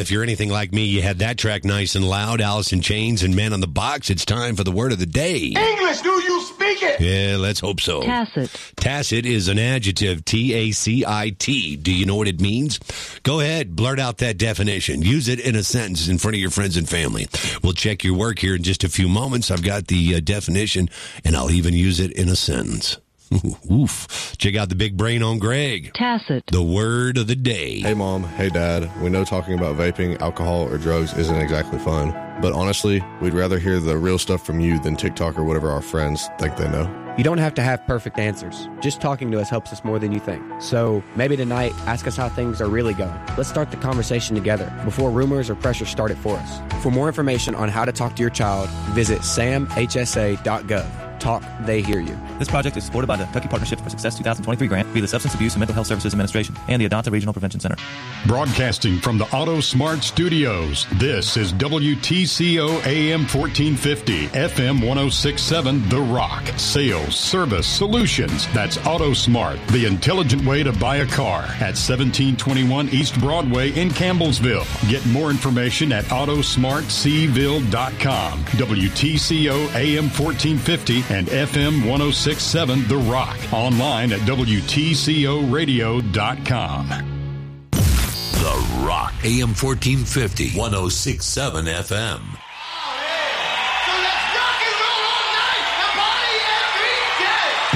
if you're anything like me, you had that track nice and loud. Alice in Chains and Man on the Box. It's time for the word of the day. English, do you speak it? Yeah, let's hope so. Tacit. Tacit is an adjective, T-A-C-I-T. Do you know what it means? Go ahead, blurt out that definition. Use it in a sentence in front of your friends and family. We'll check your work here in just a few moments. I've got the definition, and I'll even use it in a sentence. Oof. Check out the big brain on Greg. Tacit. The word of the day. Hey, Mom. Hey, Dad. We know talking about vaping, alcohol, or drugs isn't exactly fun. But honestly, we'd rather hear the real stuff from you than TikTok or whatever our friends think they know. You don't have to have perfect answers. Just talking to us helps us more than you think. So maybe tonight, ask us how things are really going. Let's start the conversation together before rumors or pressure start it for us. For more information on how to talk to your child, visit samhsa.gov. Talk, they hear you. This project is supported by the Kentucky Partnership for Success 2023 grant via the Substance Abuse and Mental Health Services Administration and the Adonta Regional Prevention Center. Broadcasting from the Auto Smart Studios, this is WTCO AM 1450, FM 1067, The Rock. Sales, service, solutions. That's Auto Smart, the intelligent way to buy a car at 1721 East Broadway in Campbellsville. Get more information at autosmartseville.com. WTCO AM 1450 and FM 1067 The Rock. Online at WTCOradio.com. The Rock. AM 1450, 1067 FM.